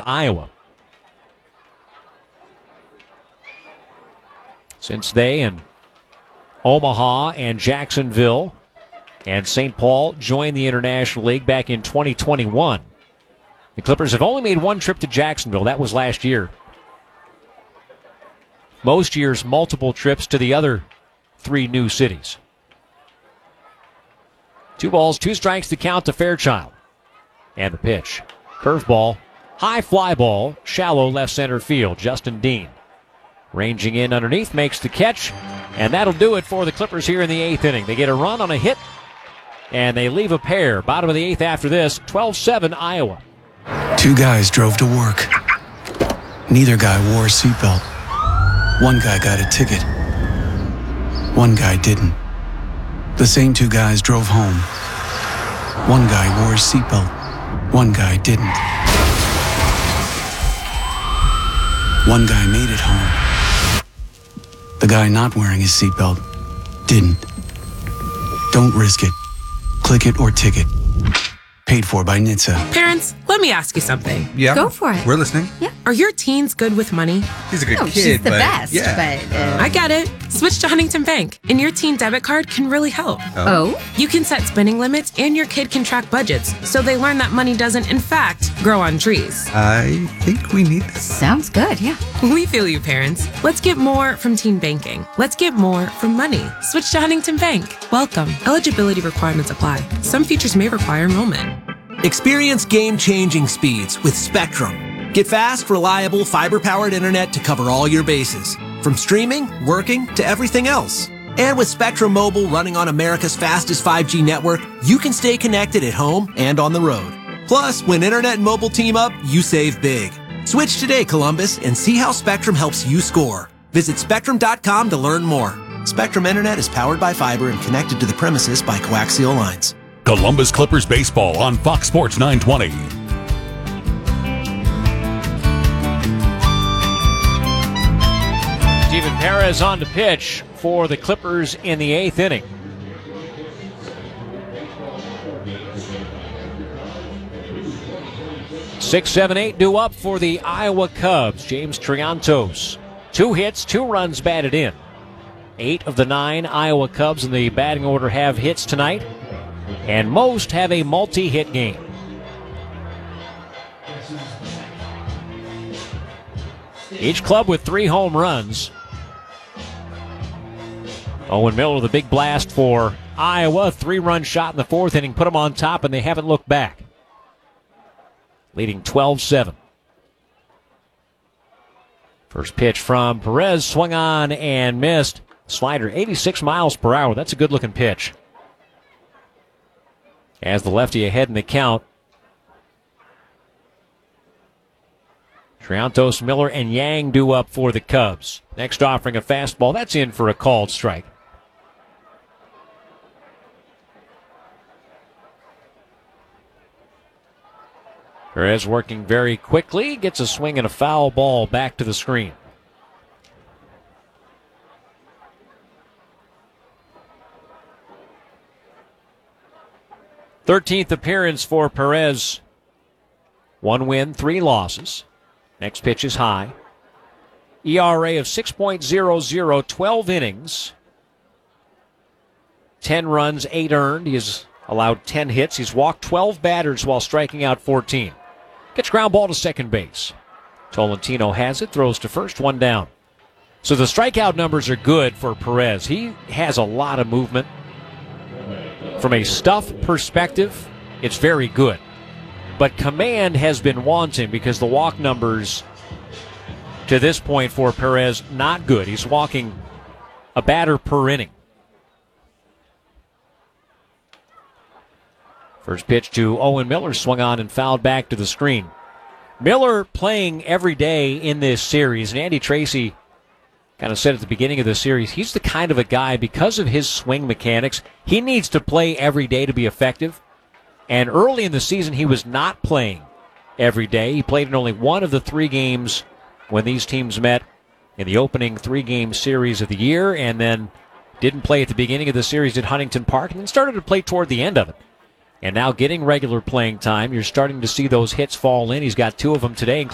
Iowa. Since they and Omaha and Jacksonville and St. Paul joined the International League back in 2021, the Clippers have only made one trip to Jacksonville. That was last year. Most years, multiple trips to the other three new cities. 2 balls, 2 strikes to count to Fairchild. And the pitch. Curveball, high fly ball, shallow left center field. Justin Dean ranging in underneath, makes the catch, and that'll do it for the Clippers here in the 8th inning. They get a run on a hit, and they leave a pair. Bottom of the 8th after this, 12-7 Iowa. 2 guys drove to work. Neither guy wore a seatbelt. One guy got a ticket. One guy didn't. The same 2 guys drove home. One guy wore a seatbelt. One guy didn't. One guy made it home. The guy not wearing his seatbelt didn't. Don't risk it. Click it or ticket. Paid for by NHTSA. Parents, let me ask you something. Yeah. Go for it. We're listening. Yeah. Are your teens good with money? He's a good kid, She's the but best, yeah. but... I get it. Switch to Huntington Bank, and your teen debit card can really help. Oh? You can set spending limits, and your kid can track budgets, so they learn that money doesn't, in fact, grow on trees. I think we need this. Sounds good, yeah. We feel you, parents. Let's get more from teen banking. Let's get more from money. Switch to Huntington Bank. Welcome. Eligibility requirements apply. Some features may require enrollment. Experience game-changing speeds with Spectrum. Get fast, reliable, fiber-powered internet to cover all your bases, from streaming, working, to everything else. And with Spectrum Mobile running on America's fastest 5G network, you can stay connected at home and on the road. Plus, when internet and mobile team up, you save big. Switch today, Columbus, and see how Spectrum helps you score. Visit Spectrum.com to learn more. Spectrum Internet is powered by fiber and connected to the premises by coaxial lines. Columbus Clippers baseball on Fox Sports 920. Steven Perez on to pitch for the Clippers in the 8th inning. Six, 7, 8 due up for the Iowa Cubs. James Triantos, 2 hits, 2 runs batted in. 8 of the 9 Iowa Cubs in the batting order have hits tonight, and most have a multi-hit game. Each club with 3 home runs. Owen Miller with a big blast for Iowa. 3-run shot in the 4th inning, put them on top, and they haven't looked back. Leading 12-7. First pitch from Perez, swung on and missed. Slider, 86 miles per hour. That's a good-looking pitch. As the lefty ahead in the count. Triantos, Miller, and Yang due up for the Cubs. Next offering a fastball. That's in for a called strike. Perez working very quickly. Gets a swing and a foul ball back to the screen. Thirteenth appearance for Perez. 1 win, 3 losses. Next pitch is high. ERA of 6.00, 12 innings. 10 runs, 8 earned. He has allowed 10 hits. He's walked 12 batters while striking out 14. Gets ground ball to second base. Tolentino has it, throws to first, 1 down. So the strikeout numbers are good for Perez. He has a lot of movement. From a stuff perspective, it's very good. But command has been wanting because the walk numbers to this point for Perez, not good. He's walking a batter per inning. First pitch to Owen Miller, swung on and fouled back to the screen. Miller playing every day in this series, and Andy Tracy kind of said at the beginning of the series, he's the kind of a guy, because of his swing mechanics, he needs to play every day to be effective. And early in the season, he was not playing every day. He played in only 1 of the 3 games when these teams met in the opening 3-game series of the year, and then didn't play at the beginning of the series at Huntington Park, and then started to play toward the end of it. And now getting regular playing time, you're starting to see those hits fall in. He's got 2 of them today,